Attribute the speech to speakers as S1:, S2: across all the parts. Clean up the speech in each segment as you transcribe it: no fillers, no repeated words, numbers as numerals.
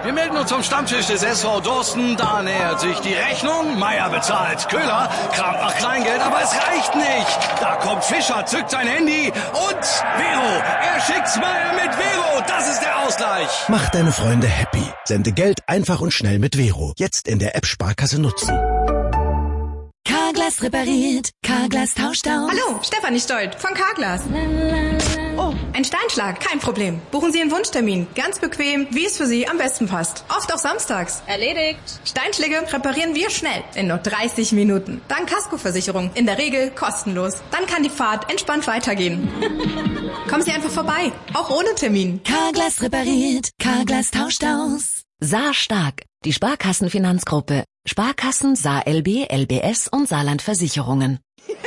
S1: Wir melden uns vom Stammtisch des SV Dorsten. Da nähert sich die Rechnung. Meier bezahlt. Köhler kramt nach Kleingeld, aber es reicht nicht. Da kommt Fischer, zückt sein Handy und Vero. Er schickt's Meier mit Vero. Das ist der Ausgleich.
S2: Mach deine Freunde happy. Sende Geld einfach und schnell mit Vero. Jetzt in der App Sparkasse nutzen.
S3: Carglass repariert. Carglass tauscht aus.
S4: Hallo, Stefanie Stolt von Carglass. Oh, ein Steinschlag, kein Problem. Buchen Sie einen Wunschtermin. Ganz bequem, wie es für Sie am besten passt. Oft auch samstags.
S5: Erledigt.
S4: Steinschläge reparieren wir schnell. In nur 30 Minuten. Dank Kaskoversicherung. In der Regel kostenlos. Dann kann die Fahrt entspannt weitergehen. Kommen Sie einfach vorbei. Auch ohne Termin.
S3: Carglass repariert. Carglass tauscht aus. Saar Stark. Die Sparkassenfinanzgruppe. Sparkassen, Saar LB, LBS und Saarland Versicherungen.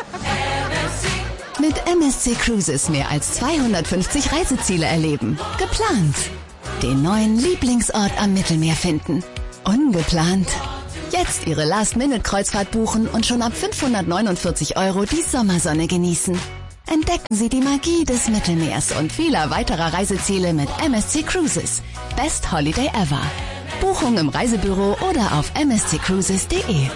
S3: Mit MSC Cruises mehr als 250 Reiseziele erleben. Geplant. Den neuen Lieblingsort am Mittelmeer finden. Ungeplant. Jetzt Ihre Last-Minute-Kreuzfahrt buchen und schon ab 549 € die Sommersonne genießen. Entdecken Sie die Magie des Mittelmeers und vieler weiterer Reiseziele mit MSC Cruises. Best Holiday ever. Buchung im Reisebüro oder auf msccruises.de.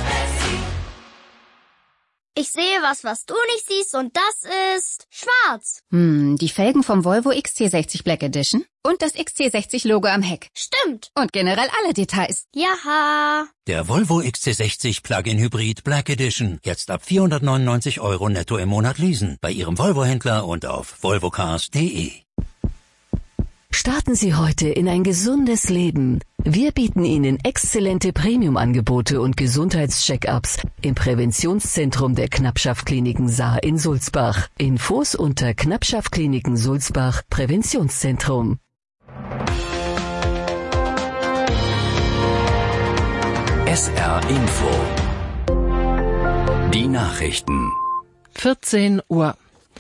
S6: Ich sehe was du nicht siehst und das ist schwarz.
S7: Die Felgen vom Volvo XC60 Black Edition und das XC60-Logo am Heck.
S6: Stimmt.
S7: Und generell alle Details.
S6: Jaha.
S8: Der Volvo XC60 Plug-in Hybrid Black Edition. Jetzt ab 499 € netto im Monat leasen. Bei Ihrem Volvo-Händler und auf volvocars.de.
S3: Starten Sie heute in ein gesundes Leben. Wir bieten Ihnen exzellente Premium-Angebote und Gesundheitscheck-ups im Präventionszentrum der Knappschaft-Kliniken Saar in Sulzbach. Infos unter Knappschaft-Kliniken Sulzbach Präventionszentrum.
S9: SR Info. Die Nachrichten.
S10: 14 Uhr.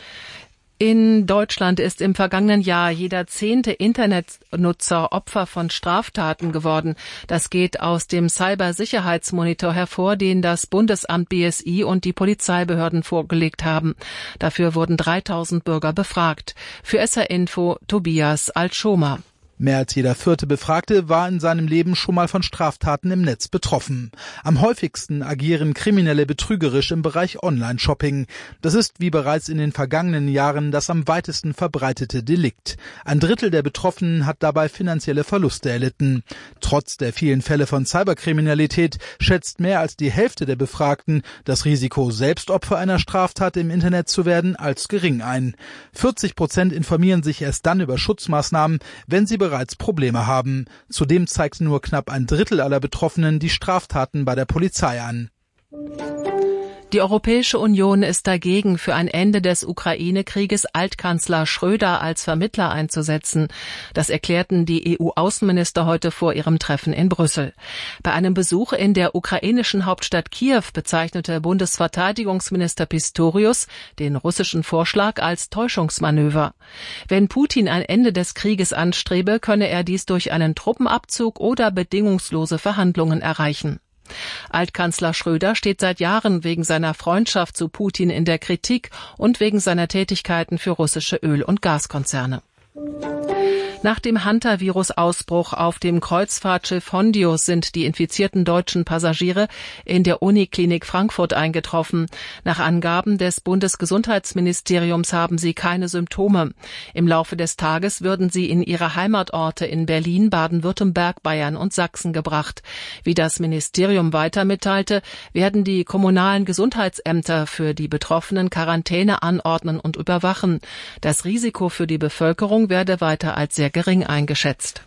S10: In Deutschland ist im vergangenen Jahr jeder 10. Internetnutzer Opfer von Straftaten geworden. Das geht aus dem Cybersicherheitsmonitor hervor, den das Bundesamt BSI und die Polizeibehörden vorgelegt haben. Dafür wurden 3000 Bürger befragt. Für SR Info Tobias Altschomer.
S11: Mehr als jeder 4. Befragte war in seinem Leben schon mal von Straftaten im Netz betroffen. Am häufigsten agieren Kriminelle betrügerisch im Bereich Online-Shopping. Das ist wie bereits in den vergangenen Jahren das am weitesten verbreitete Delikt. Ein Drittel der Betroffenen hat dabei finanzielle Verluste erlitten. Trotz der vielen Fälle von Cyberkriminalität schätzt mehr als die Hälfte der Befragten das Risiko, selbst Opfer einer Straftat im Internet zu werden, als gering ein. 40% informieren sich erst dann über Schutzmaßnahmen, wenn sie bereits Probleme haben. Zudem zeigt nur knapp ein Drittel aller Betroffenen die Straftaten bei der Polizei an.
S10: Die Europäische Union ist dagegen, für ein Ende des Ukraine-Krieges Altkanzler Schröder als Vermittler einzusetzen. Das erklärten die EU-Außenminister heute vor ihrem Treffen in Brüssel. Bei einem Besuch in der ukrainischen Hauptstadt Kiew bezeichnete Bundesverteidigungsminister Pistorius den russischen Vorschlag als Täuschungsmanöver. Wenn Putin ein Ende des Krieges anstrebe, könne er dies durch einen Truppenabzug oder bedingungslose Verhandlungen erreichen. Altkanzler Schröder steht seit Jahren wegen seiner Freundschaft zu Putin in der Kritik und wegen seiner Tätigkeiten für russische Öl- und Gaskonzerne. Nach dem Hantavirus-Ausbruch auf dem Kreuzfahrtschiff Hondius sind die infizierten deutschen Passagiere in der Uniklinik Frankfurt eingetroffen. Nach Angaben des Bundesgesundheitsministeriums haben sie keine Symptome. Im Laufe des Tages würden sie in ihre Heimatorte in Berlin, Baden-Württemberg, Bayern und Sachsen gebracht. Wie das Ministerium weiter mitteilte, werden die kommunalen Gesundheitsämter für die Betroffenen Quarantäne anordnen und überwachen. Das Risiko für die Bevölkerung werde weiter als sehr gering eingeschätzt.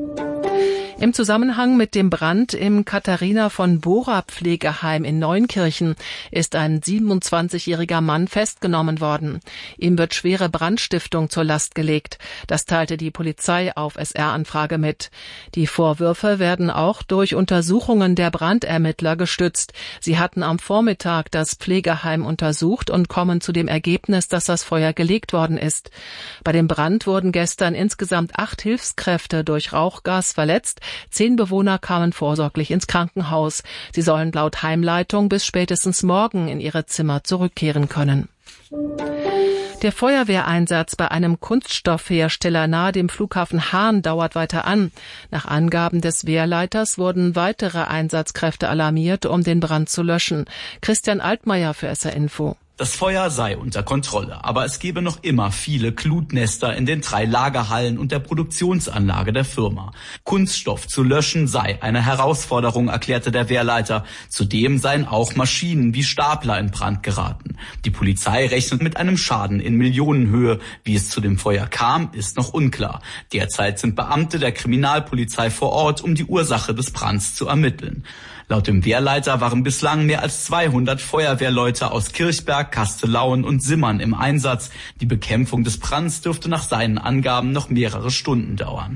S10: Im Zusammenhang mit dem Brand im Katharina von Bora Pflegeheim in Neunkirchen ist ein 27-jähriger Mann festgenommen worden. Ihm wird schwere Brandstiftung zur Last gelegt. Das teilte die Polizei auf SR-Anfrage mit. Die Vorwürfe werden auch durch Untersuchungen der Brandermittler gestützt. Sie hatten am Vormittag das Pflegeheim untersucht und kommen zu dem Ergebnis, dass das Feuer gelegt worden ist. Bei dem Brand wurden gestern insgesamt 8 Hilfskräfte durch Rauchgas verletzt. 10 Bewohner kamen vorsorglich ins Krankenhaus. Sie sollen laut Heimleitung bis spätestens morgen in ihre Zimmer zurückkehren können. Der Feuerwehreinsatz bei einem Kunststoffhersteller nahe dem Flughafen Hahn dauert weiter an. Nach Angaben des Wehrleiters wurden weitere Einsatzkräfte alarmiert, um den Brand zu löschen. Christian Altmaier für SR Info.
S5: Das Feuer sei unter Kontrolle, aber es gebe noch immer viele Glutnester in den 3 Lagerhallen und der Produktionsanlage der Firma. Kunststoff zu löschen sei eine Herausforderung, erklärte der Wehrleiter. Zudem seien auch Maschinen wie Stapler in Brand geraten. Die Polizei rechnet mit einem Schaden in Millionenhöhe. Wie es zu dem Feuer kam, ist noch unklar. Derzeit sind Beamte der Kriminalpolizei vor Ort, um die Ursache des Brands zu ermitteln. Laut dem Wehrleiter waren bislang mehr als 200 Feuerwehrleute aus Kirchberg, Kastellauen und Simmern im Einsatz. Die Bekämpfung des Brands dürfte nach seinen Angaben noch mehrere Stunden dauern.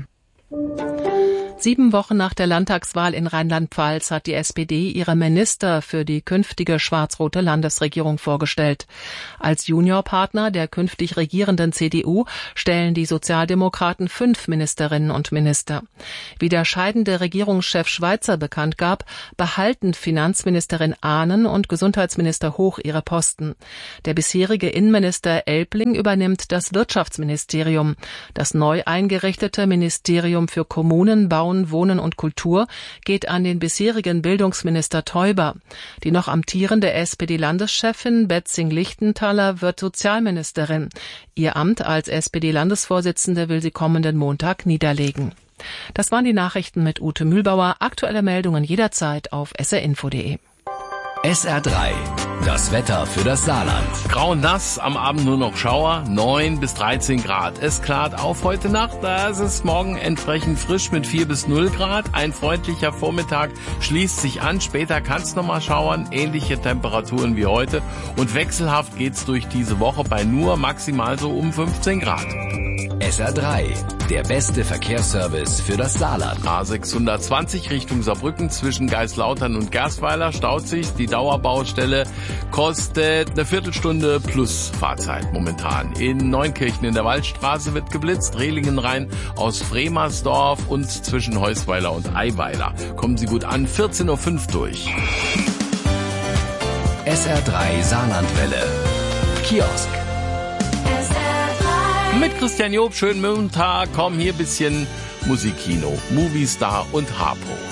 S10: 7 Wochen nach der Landtagswahl in Rheinland-Pfalz hat die SPD ihre Minister für die künftige schwarz-rote Landesregierung vorgestellt. Als Juniorpartner der künftig regierenden CDU stellen die Sozialdemokraten 5 Ministerinnen und Minister. Wie der scheidende Regierungschef Schweizer bekannt gab, behalten Finanzministerin Ahnen und Gesundheitsminister Hoch ihre Posten. Der bisherige Innenminister Elbling übernimmt das Wirtschaftsministerium. Das neu eingerichtete Ministerium für Kommunen, Bauen, Wohnen und Kultur geht an den bisherigen Bildungsminister Teuber. Die noch amtierende SPD-Landeschefin Betzing-Lichtenthaler wird Sozialministerin. Ihr Amt als SPD-Landesvorsitzende will sie kommenden Montag niederlegen. Das waren die Nachrichten mit Ute Mühlbauer. Aktuelle Meldungen jederzeit auf srinfo.de.
S9: SR3, das Wetter für das Saarland.
S12: Grau und nass, am Abend nur noch Schauer, 9 bis 13 Grad. Es klart auf heute Nacht, da ist es morgen entsprechend frisch mit 4 bis 0 Grad. Ein freundlicher Vormittag schließt sich an, später kann es nochmal schauern, ähnliche Temperaturen wie heute. Und wechselhaft geht's durch diese Woche bei nur maximal so um 15 Grad.
S9: SR3, der beste Verkehrsservice für das Saarland.
S12: A620 Richtung Saarbrücken zwischen Geislautern und Gerstweiler staut sich. Die Dauerbaustelle kostet eine Viertelstunde plus Fahrzeit momentan. In Neunkirchen in der Waldstraße wird geblitzt, Rehlingen rein aus Fremersdorf und zwischen Heusweiler und Eiweiler. Kommen Sie gut an, 14:05 Uhr durch.
S9: SR3 Saarlandwelle. Kiosk.
S12: Mit Christian Job, schönen Montag, komm hier bisschen Musikkino, Movistar und Harpo.